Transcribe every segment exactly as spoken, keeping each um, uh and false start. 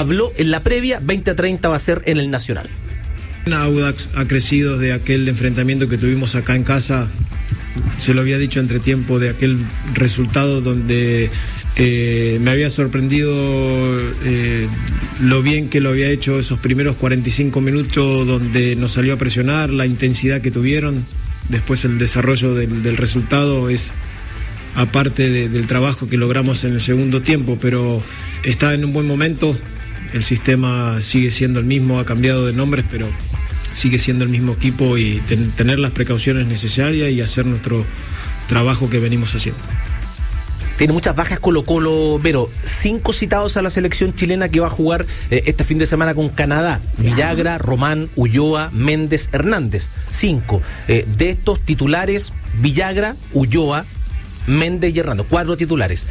habló en la previa, veinte a treinta va a ser en el Nacional. Audax ha crecido de aquel enfrentamiento que tuvimos acá en casa, se lo había dicho entre tiempo, de aquel resultado donde eh, me había sorprendido eh, lo bien que lo había hecho esos primeros cuarenta y cinco minutos, donde nos salió a presionar, la intensidad que tuvieron. Después el desarrollo del, del resultado es aparte de, del trabajo que logramos en el segundo tiempo, pero está en un buen momento. El sistema sigue siendo el mismo, ha cambiado de nombres, pero sigue siendo el mismo equipo, y ten, tener las precauciones necesarias y hacer nuestro trabajo que venimos haciendo. Tiene muchas bajas Colo-Colo, pero cinco citados a la selección chilena que va a jugar eh, este fin de semana con Canadá. Villagra, Román, Ulloa, Méndez, Hernández. Cinco. Eh, de estos titulares, Villagra, Ulloa, Méndez y Hernando, cuatro titulares,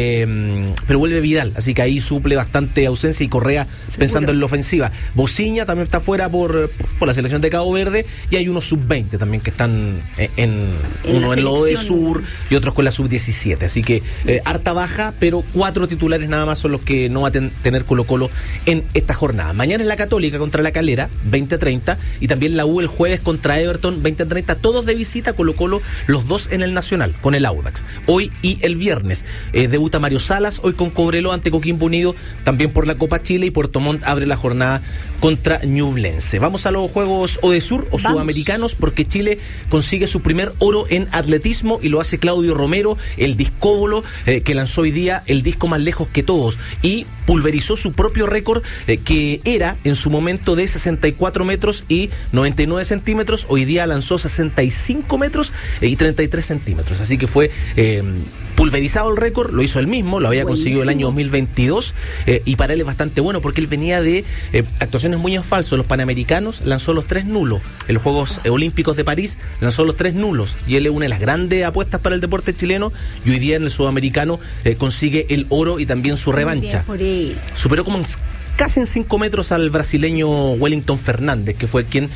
eh, pero vuelve Vidal, así que ahí suple bastante ausencia, y Correa ¿seguro? Pensando en la ofensiva. Bociña también está fuera por, por la selección de Cabo Verde, y hay unos sub veinte también que están en, en, en uno en lo de Sur y otros con la sub diecisiete, así que eh, harta baja, pero cuatro titulares nada más son los que no va a ten, tener Colo-Colo en esta jornada. Mañana es la Católica contra la Calera, veinte a treinta, y también la U el jueves contra Everton, veinte a treinta, todos de visita. Colo-Colo, los dos en el Nacional, con el Audax. Hoy y el viernes eh, debuta Mario Salas, hoy con Cobreloa ante Coquimbo Unido, también por la Copa Chile, y Puerto Montt abre la jornada contra Ñublense. Vamos a los Juegos Odesur o Vamos. Sudamericanos, porque Chile consigue su primer oro en atletismo, y lo hace Claudio Romero, el discóbolo, eh, que lanzó hoy día el disco más lejos que todos, y pulverizó su propio récord, eh, que era en su momento de sesenta y cuatro metros y noventa y nueve centímetros, hoy día lanzó sesenta y cinco metros y treinta y tres centímetros, así que fue eh, pulverizado el récord, lo hizo él mismo, lo había Buenísimo. conseguido el año dos mil veintidós, eh, y para él es bastante bueno, porque él venía de eh, actuaciones muy en falso. Los Panamericanos lanzó los tres nulos, en los Juegos eh, Olímpicos de París lanzó los tres nulos, y él es una de las grandes apuestas para el deporte chileno, y hoy día en el Sudamericano eh, consigue el oro y también su revancha. Superó como casi en cinco metros al brasileño Wellington Fernández, que fue quien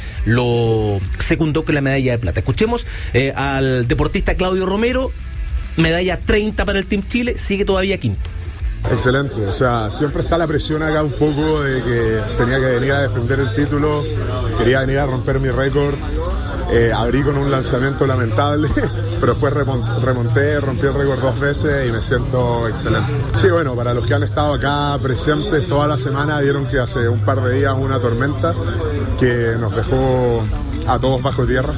lo secundó con la medalla de plata. Escuchemos eh, al deportista Claudio Romero. Medalla treinta para el Team Chile, sigue todavía quinto. Excelente, o sea, siempre está la presión acá un poco de que tenía que venir a defender el título, quería venir a romper mi récord, eh, abrí con un lanzamiento lamentable, pero después remonté, rompí el récord dos veces y me siento excelente. Sí, bueno, para los que han estado acá presentes toda la semana, vieron que hace un par de días una tormenta que nos dejó a todos bajo tierra.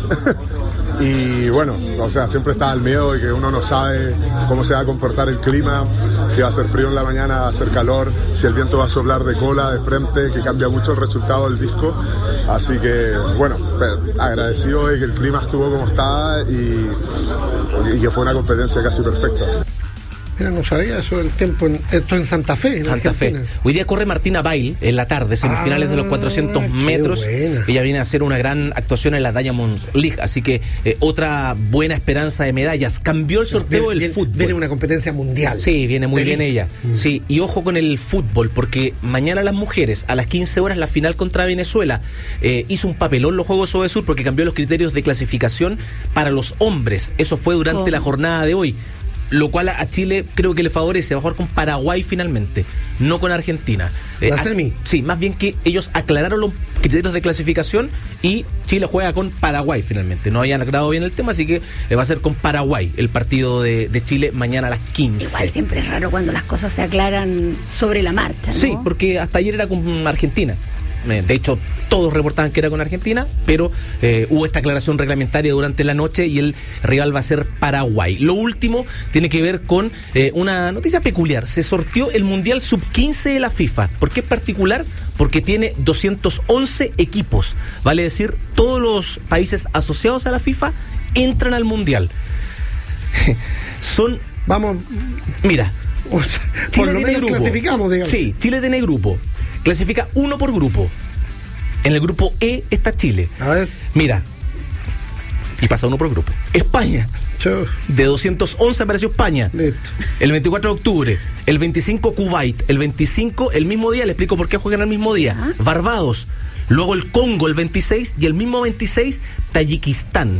Y bueno, o sea, siempre está el miedo de que uno no sabe cómo se va a comportar el clima, si va a hacer frío en la mañana, va a hacer calor, si el viento va a soplar de cola, de frente, que cambia mucho el resultado del disco. Así que, bueno, agradecido de que el clima estuvo como estaba y, y que fue una competencia casi perfecta. Mira, no sabía eso del tiempo, en, esto en Santa Fe, en Santa Argentina. Fe. Hoy día corre Martina Bail en la tarde, semifinales ah, de los cuatrocientos metros. Buena. Ella viene a hacer una gran actuación en la Diamond League, así que eh, otra buena esperanza de medallas. Cambió el sorteo no, viene, del fútbol. Viene una competencia mundial. Sí, viene muy bien ella. Mm. Sí, y ojo con el fútbol, porque mañana las mujeres, a las quince horas, la final contra Venezuela. Eh, hizo un papelón los Juegos Odesur porque cambió los criterios de clasificación para los hombres. Eso fue durante oh. la jornada de hoy, lo cual a Chile creo que le favorece. Va a jugar con Paraguay finalmente, no con Argentina. ¿La eh, semi? A, sí, más bien que ellos aclararon los criterios de clasificación y Chile juega con Paraguay finalmente. No habían aclarado bien el tema, así que eh, va a ser con Paraguay el partido de, de Chile mañana a las quince. Igual siempre es raro cuando las cosas se aclaran sobre la marcha, ¿no? Sí, porque hasta ayer era con Argentina. De hecho, todos reportaban que era con Argentina, pero eh, hubo esta aclaración reglamentaria durante la noche y el rival va a ser Paraguay. Lo último tiene que ver con eh, una noticia peculiar. Se sorteó el Mundial sub quince de la FIFA. ¿Por qué es particular? Porque tiene doscientos once equipos. Vale decir, todos los países asociados a la FIFA entran al Mundial. Son... Vamos... Mira. Por lo menos grupo. Clasificamos, digamos. Sí, Chile tiene grupo. Clasifica uno por grupo. En el grupo E está Chile. A ver. Mira. Y pasa uno por grupo. España. Chau. De doscientos once apareció España. Listo. El veinticuatro de octubre. El veinticinco Kuwait. El veinticinco, el mismo día. Le explico por qué juegan el mismo día. ¿Ah? Barbados. Luego el Congo el veintiséis. Y el mismo veintiséis Tayikistán.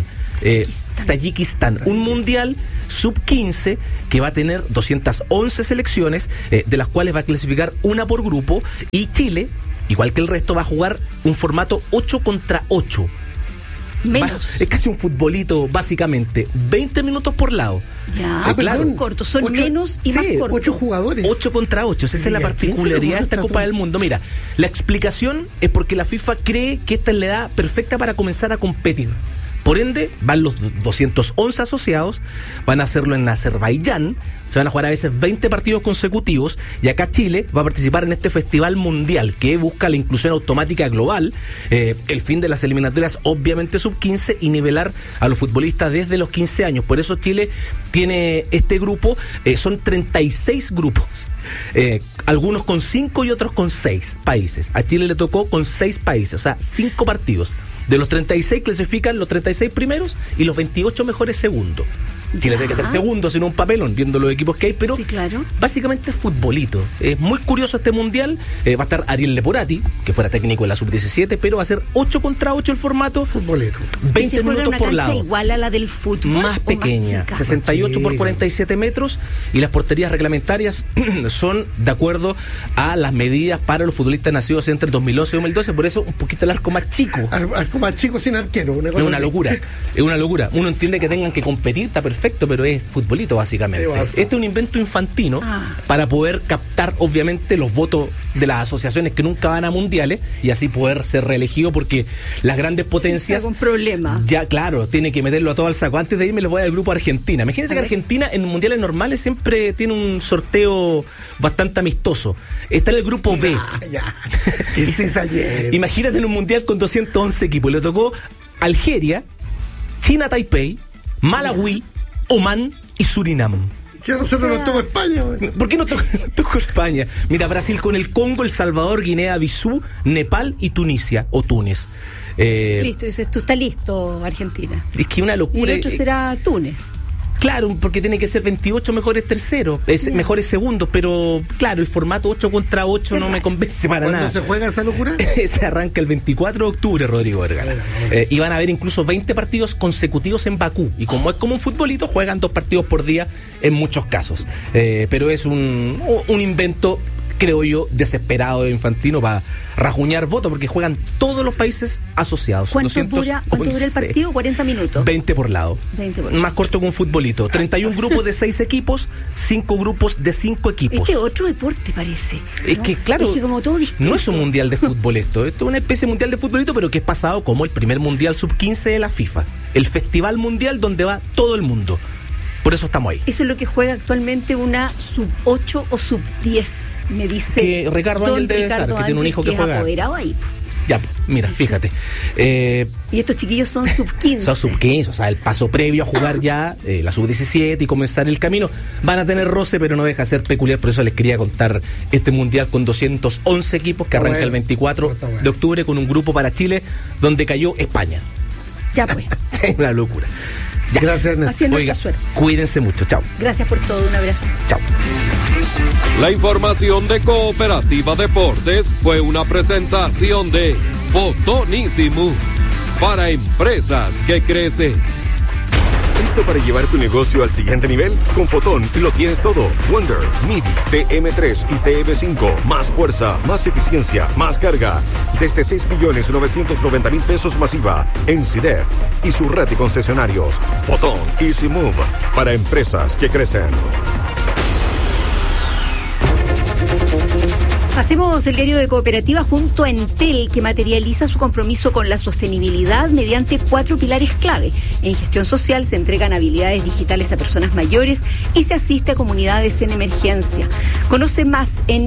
eh, Tayikistán. Un mundial sub quince que va a tener doscientas once selecciones, eh, de las cuales va a clasificar una por grupo, y Chile, igual que el resto, va a jugar un formato ocho contra ocho. Menos. Va, es casi un futbolito, básicamente. veinte minutos por lado. Ya, eh, claro. Son cortos, son Ocho, menos y sí, más cortos. Ocho jugadores. ocho contra ocho, esa es la Mira, particularidad de esta ¿quién se lo Copa juega del Mundo. Mira, la explicación es porque la FIFA cree que esta es la edad perfecta para comenzar a competir. Por ende, van los doscientos once asociados, van a hacerlo en Azerbaiyán, se van a jugar a veces veinte partidos consecutivos, y acá Chile va a participar en este festival mundial que busca la inclusión automática global, eh, el fin de las eliminatorias obviamente sub quince y nivelar a los futbolistas desde los quince años. Por eso Chile tiene este grupo, eh, son treinta y seis grupos, eh, algunos con cinco y otros con seis países. A Chile le tocó con seis países, o sea, cinco partidos. De los treinta y seis clasifican los treinta y seis primeros y los veintiocho mejores segundos. Chile tiene que ser segundo, sino un papelón, viendo los equipos que hay, pero sí, claro. Básicamente es futbolito. Es muy curioso este mundial. Eh, va a estar Ariel Leporati, que fuera técnico en la sub diecisiete, pero va a ser ocho contra ocho el formato. Futbolito. veinte minutos por lado. Igual a la del fútbol. Más pequeña, más sesenta y ocho por cuarenta y siete metros, y las porterías reglamentarias son de acuerdo a las medidas para los futbolistas nacidos entre el dos mil once y dos mil doce, por eso un poquito el arco más chico. Ar- arco más chico sin arquero. Una cosa Es una así. locura, es una locura. Uno entiende que tengan que competir, está perfecto, pero es futbolito básicamente. Este es un invento infantino ah. para poder captar obviamente los votos de las asociaciones que nunca van a mundiales y así poder ser reelegido, porque las grandes potencias con problema. Ya, claro, tiene que meterlo a todo al saco. Antes de irme les voy al grupo Argentina. Imagínense que Argentina en mundiales normales siempre tiene un sorteo bastante amistoso. Está en el grupo B. Ah, ya. ¿Qué es esa ayer? Imagínate en un mundial con doscientos once equipos. Le tocó Algeria, China Taipei, Malawi, Omán y Surinam. Yo a nosotros nos tocó España. Güey. ¿Por qué no tocó, tocó España? Mira, Brasil con el Congo, El Salvador, Guinea-Bissau, Nepal y Tunisia o Túnez. Eh, Listo, dices, tú estás listo, Argentina. Es que una locura. Y el otro será Túnez. Claro, porque tiene que ser veintiocho mejores terceros, es, yeah. mejores segundos, pero claro, el formato ocho contra ocho no me convence para ¿Cuándo nada. ¿Cuándo se juega esa locura? Se arranca el veinticuatro de octubre, Rodrigo Vergara. Eh, y van a haber incluso veinte partidos consecutivos en Bakú. Y como es como un futbolito, juegan dos partidos por día en muchos casos. Eh, pero es un, un invento, creo yo, desesperado de Infantino para rajuñar votos, porque juegan todos los países asociados. ¿Cuánto, dura, ¿cuánto dura el partido? cuarenta minutos. veinte por lado. veinte por Más corto que un futbolito. treinta y un grupos de seis equipos, cinco grupos de cinco equipos. Este otro deporte parece. ¿no? Es que, claro, es que como todo distinto. No es un mundial de fútbol esto. Esto es una especie de mundial de futbolito, pero que es pasado como el primer mundial sub quince de la FIFA. El festival mundial donde va todo el mundo. Por eso estamos ahí. Eso es lo que juega actualmente una sub ocho o sub diez. Me dice que Ricardo Ángel debe estar, que tiene un hijo que, que juega. Apoderado ahí. Ya, mira, fíjate. Eh, y estos chiquillos son sub quince. Son sub quince, o sea, el paso previo a jugar ya eh, la sub diecisiete y comenzar el camino. Van a tener roce, pero no deja de ser peculiar. Por eso les quería contar este mundial con doscientos once equipos que arranca bueno, el veinticuatro bueno. de octubre con un grupo para Chile donde cayó España. Ya pues. Es una locura. Ya. Gracias, Ernesto. Así es nuestra suerte. Cuídense mucho. Chao. Gracias por todo. Un abrazo. Chao. La información de Cooperativa Deportes fue una presentación de Fotonísimo para empresas que crecen. ¿Listo para llevar tu negocio al siguiente nivel? Con Fotón lo tienes todo. Wonder, MIDI, T M tres y T M cinco. Más fuerza, más eficiencia, más carga. Desde seis millones novecientos noventa mil pesos masiva en C I D E F y su red de concesionarios. Fotón Easy Move para empresas que crecen. Hacemos el diario de Cooperativa junto a Entel, que materializa su compromiso con la sostenibilidad mediante cuatro pilares clave. En gestión social se entregan habilidades digitales a personas mayores y se asiste a comunidades en emergencia. Conoce más en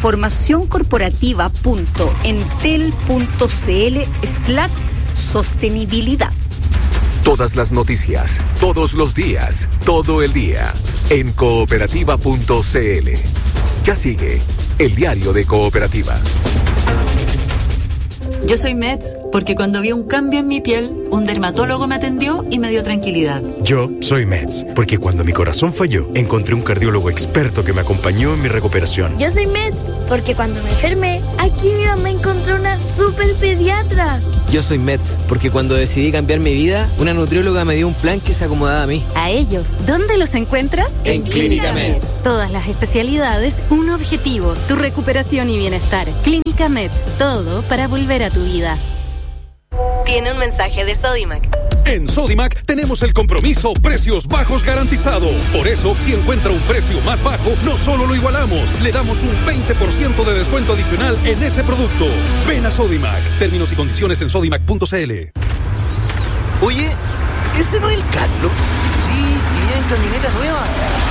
informacioncorporativa.entel.cl slash sostenibilidad. Todas las noticias, todos los días, todo el día, en cooperativa punto c l. Ya sigue el diario de Cooperativa. Yo soy Mets porque cuando vi un cambio en mi piel, un dermatólogo me atendió y me dio tranquilidad. Yo soy Meds, porque cuando mi corazón falló, encontré un cardiólogo experto que me acompañó en mi recuperación. Yo soy Meds, porque cuando me enfermé, aquí mi mamá encontró una super pediatra. Yo soy Meds, porque cuando decidí cambiar mi vida, una nutrióloga me dio un plan que se acomodaba a mí. A ellos, ¿dónde los encuentras? En, en Clínica Meds. Todas las especialidades, un objetivo, tu recuperación y bienestar. Clínica Meds, todo para volver a tu vida. Tiene un mensaje de Sodimac. En Sodimac tenemos el compromiso precios bajos garantizado. Por eso, si encuentra un precio más bajo, no solo lo igualamos, le damos un veinte por ciento de descuento adicional en ese producto. Ven a Sodimac. Términos y condiciones en sodimac punto c l. Oye, ¿ese no es el Carlos? Sí, y viene en camioneta nueva.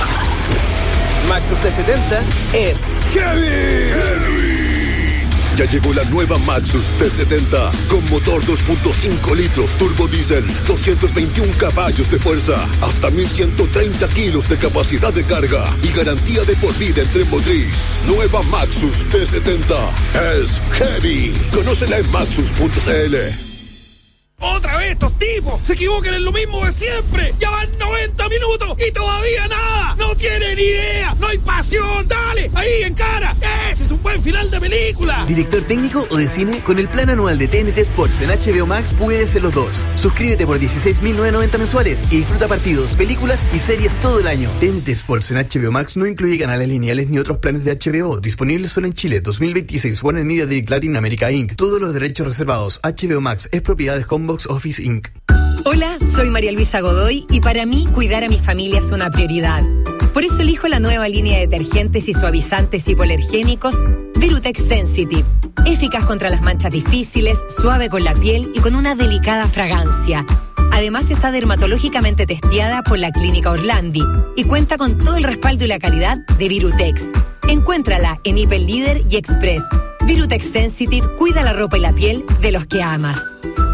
Maxus T setenta es Heavy. Heavy. Ya llegó la nueva Maxus T setenta con motor dos punto cinco litros turbo diésel, doscientos veintiún caballos de fuerza, hasta mil ciento treinta kilos de capacidad de carga y garantía de por vida en tren motriz. Nueva Maxus T setenta es Heavy. Conócela en maxus punto c l. Otra vez estos tipos se equivocan en lo mismo de siempre. Ya van noventa minutos y todavía nada. No tienen idea, no hay pasión. Dale, ahí en cara. Ese es un buen final de película. ¿Director técnico o de cine? Con el plan anual de T N T Sports en H B O Max puedes ser los dos. Suscríbete por dieciséis mil novecientos noventa mensuales y disfruta partidos, películas y series todo el año. T N T Sports en H B O Max no incluye canales lineales ni otros planes de H B O. Disponibles solo en Chile. dos mil veintiséis. Warner Media Direct Latin America incorporated. Todos los derechos reservados. H B O Max es propiedad de Homebox Office incorporated. Hola, soy María Luisa Godoy y para mí cuidar a mi familia es una prioridad. Por eso elijo la nueva línea de detergentes y suavizantes hipoalergénicos Virutex Sensitive. Eficaz contra las manchas difíciles, suave con la piel y con una delicada fragancia. Además está dermatológicamente testeada por la Clínica Orlandi y cuenta con todo el respaldo y la calidad de Virutex. Encuéntrala en Hiper Líder y Express. Virutex Sensitive cuida la ropa y la piel de los que amas.